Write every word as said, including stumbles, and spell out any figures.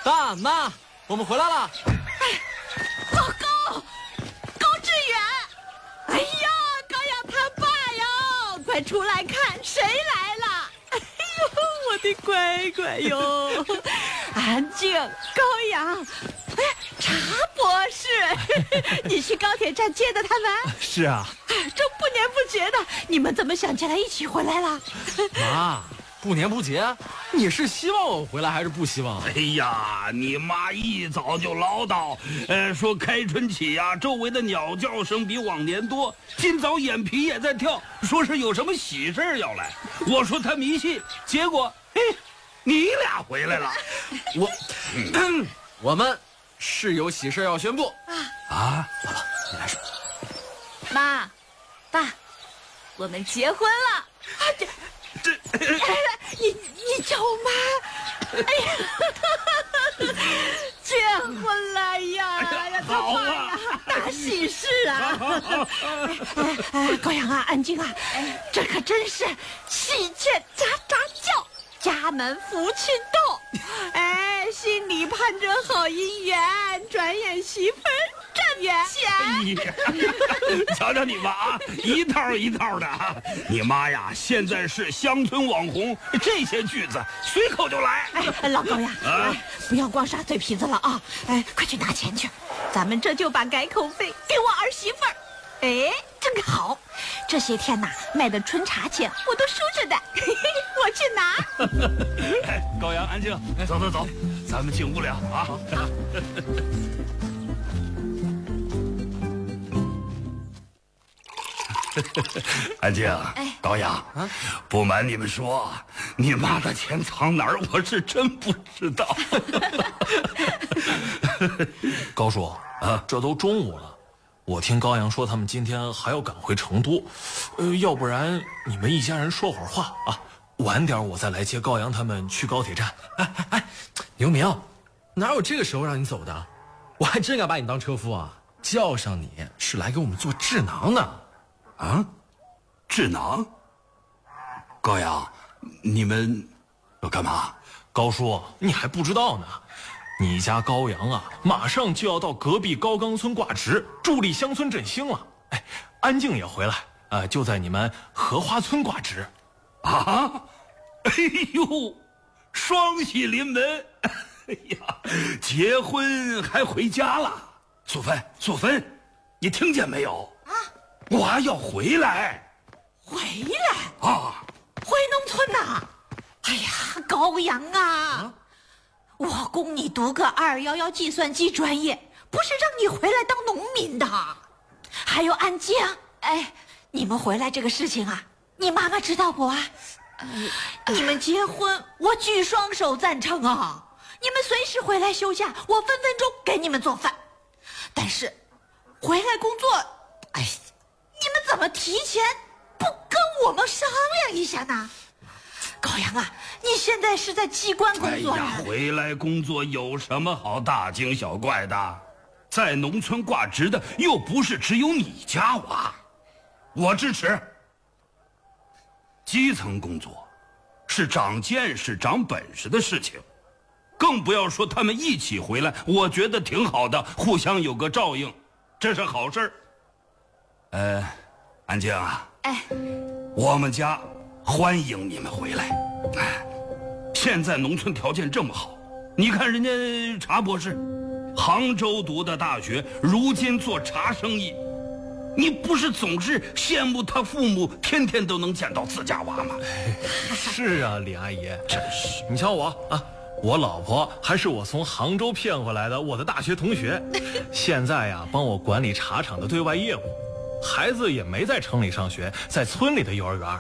爸妈，我们回来了。 哎，报告，高志远！哎呀，高阳他爸哟，快出来看，谁来了？哎呦，我的乖乖哟！安静，高阳。哎，查博士，你去高铁站接的他们？ 是啊。 这不年不节的，你们怎么想起来一起回来了？ 妈，不年不节，你是希望我回来还是不希望？ 哎呀，你妈一早就唠叨，呃，说开春起呀、啊，周围的鸟叫声比往年多，今早眼皮也在跳，说是有什么喜事要来。我说他迷信，结果，嘿，你俩回来了。 我，嗯、我们是有喜事要宣布啊啊！ 姥姥，你来说。 妈，爸，我们结婚了。啊，这这，你你叫我妈？哎呀，结婚了呀！哎呀， 好啊， 大喜事啊！哎哎，高阳啊，安静啊，这可真是喜鹊喳喳叫，家门福气到。哎，心里盼着好姻缘，转眼媳妇儿站远前。 哎、瞧瞧你妈啊，一套一套的啊！你妈呀，现在是乡村网红，这些句子随口就来。 哎，老高呀，啊、哎，不要光耍嘴皮子了啊！哎，快去拿钱去，咱们这就把改口费给我儿媳妇儿。哎，正好，这些天呐，卖的春茶钱我都收着的，嘿嘿，我去拿。 哎，高阳，安静，走走走，咱们进屋聊啊。安静，哎，高阳，啊，不瞒你们说，你妈的钱藏哪儿，我是真不知道。 高叔啊，这都中午了。我听高阳说他们今天还要赶回成都，呃，要不然你们一家人说会儿话啊，晚点我再来接高阳他们去高铁站。 哎哎哎，刘明，哪有这个时候让你走的？我还真敢把你当车夫啊！叫上你是来给我们做智囊的。 啊，智囊？高阳，你们要干嘛？ 高叔，你还不知道呢。你家高阳啊，马上就要到隔壁高冈村挂职，助力乡村振兴了。哎，安静也回来，呃，就在你们荷花村挂职。 啊！哎呦，双喜临门！哎呀，结婚还回家了。素芬，素芬，你听见没有？啊，我要回来。 回来？ 啊， 回农村呐！哎呀，高阳啊！啊，我供你读个二幺幺计算机专业，不是让你回来当农民的。还有安静，哎，你们回来这个事情啊，你妈妈知道不啊？呃、你们结婚，我举双手赞成啊！你们随时回来休假，我分分钟给你们做饭。但是，回来工作，哎，你们怎么提前不跟我们商量一下呢？高阳啊，你现在是在机关工作呀、啊？ 哎呀，回来工作有什么好大惊小怪的？在农村挂职的又不是只有你家娃，我支持。基层工作是长见识、长本事的事情，更不要说他们一起回来，我觉得挺好的，互相有个照应，这是好事儿。呃，安静啊， 哎， 我们家欢迎你们回来。哎，现在农村条件这么好，你看人家查博士，杭州读的大学，如今做茶生意，你不是总是羡慕他父母天天都能见到自家娃吗？ 是啊，李阿姨，真是。你瞧我啊，我老婆还是我从杭州骗回来的我的大学同学，现在呀帮我管理茶厂的对外业务。孩子也没在城里上学，在村里的幼儿园。